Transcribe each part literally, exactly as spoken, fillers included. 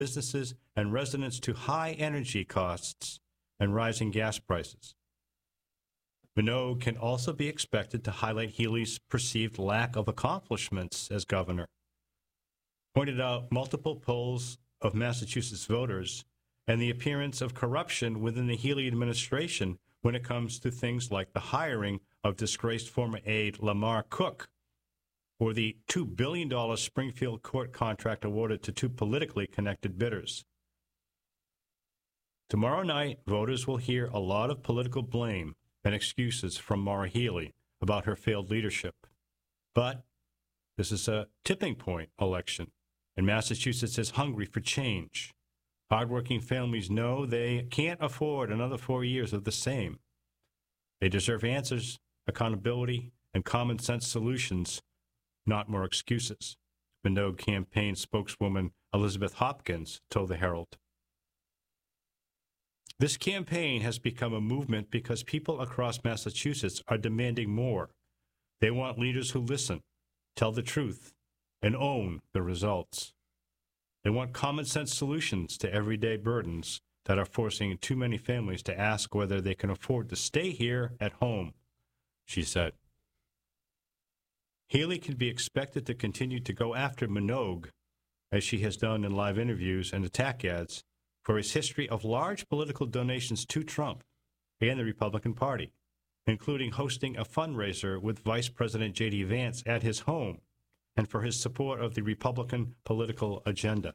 businesses and residents to high energy costs and rising gas prices. Minogue can also be expected to highlight Healey's perceived lack of accomplishments as governor. Pointed out multiple polls of Massachusetts voters and the appearance of corruption within the Healey administration when it comes to things like the hiring of disgraced former aide Lamar Cook, or the two billion dollars Springfield court contract awarded to two politically connected bidders. Tomorrow night, voters will hear a lot of political blame and excuses from Maura Healey about her failed leadership. But this is a tipping point election, and Massachusetts is hungry for change. Hardworking families know they can't afford another four years of the same. They deserve answers, accountability, and common sense solutions, not more excuses, Minogue campaign spokeswoman Elizabeth Hopkins told the Herald. This campaign has become a movement because people across Massachusetts are demanding more. They want leaders who listen, tell the truth, and own the results. They want common sense solutions to everyday burdens that are forcing too many families to ask whether they can afford to stay here at home, she said. Healey can be expected to continue to go after Minogue, as she has done in live interviews and attack ads, for his history of large political donations to Trump and the Republican Party, including hosting a fundraiser with Vice President J D Vance at his home, and for his support of the Republican political agenda.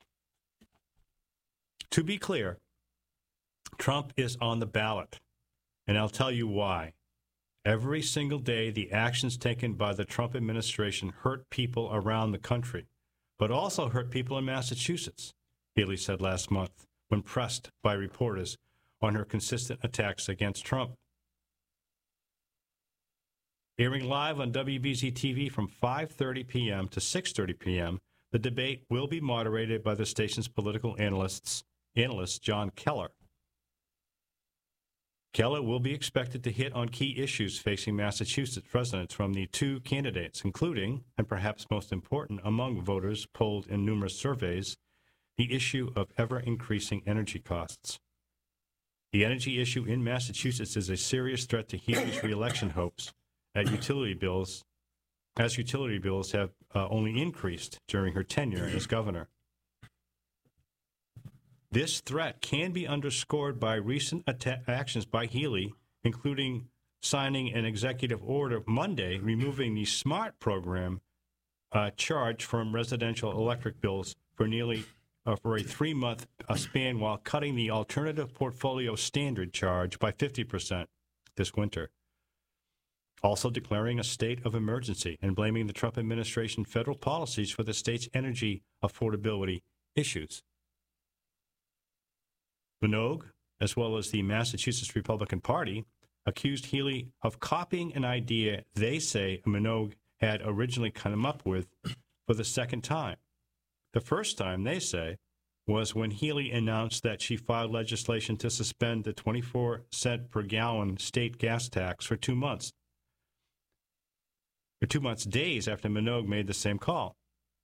To be clear, Trump is on the ballot, and I'll tell you why. Every single day, the actions taken by the Trump administration hurt people around the country, but also hurt people in Massachusetts, Healey said last month when pressed by reporters on her consistent attacks against Trump. Airing live on W B Z T V from five thirty p.m. to six thirty p.m., the debate will be moderated by the station's political analysts, analyst John Keller. Keller will be expected to hit on key issues facing Massachusetts residents from the two candidates, including, and perhaps most important among voters polled in numerous surveys, the issue of ever-increasing energy costs. The energy issue in Massachusetts is a serious threat to Healey's reelection hopes, at utility bills, as utility bills have uh, only increased during her tenure as governor. This threat can be underscored by recent atta- actions by Healey, including signing an executive order Monday removing the SMART program uh, charge from residential electric bills for nearly uh, for a three-month uh, span, while cutting the alternative portfolio standard charge by fifty percent this winter. Also declaring a state of emergency and blaming the Trump administration federal policies for the state's energy affordability issues. Minogue, as well as the Massachusetts Republican Party, accused Healey of copying an idea they say Minogue had originally come up with for the second time. The first time, they say, was when Healey announced that she filed legislation to suspend the twenty-four cent per gallon state gas tax for two months. For two months, days after Minogue made the same call.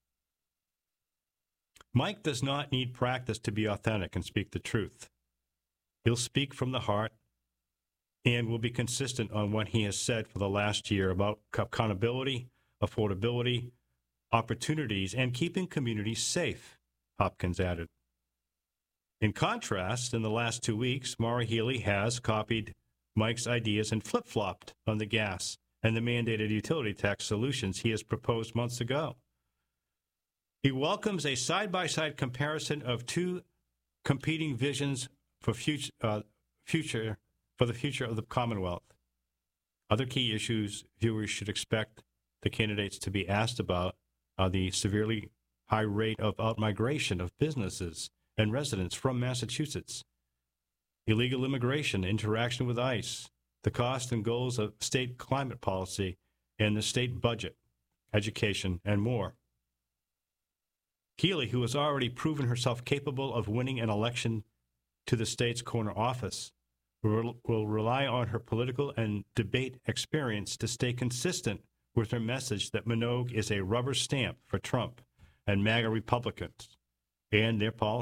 Mike does not need practice to be authentic and speak the truth. He'll speak from the heart and will be consistent on what he has said for the last year about accountability, affordability, opportunities, and keeping communities safe, Hopkins added. In contrast, in the last two weeks, Maura Healey has copied Mike's ideas and flip-flopped on the gas and the mandated utility tax solutions he has proposed months ago. He welcomes a side-by-side comparison of two competing visions for future, uh, future for the future of the Commonwealth. Other key issues viewers should expect the candidates to be asked about are the severely high rate of outmigration of businesses and residents from Massachusetts, illegal immigration, interaction with ICE, the cost and goals of state climate policy and the state budget, education, and more. Healey, who has already proven herself capable of winning an election to the state's corner office, will, will rely on her political and debate experience to stay consistent with her message that Minogue is a rubber stamp for Trump and MAGA Republicans, and their policies.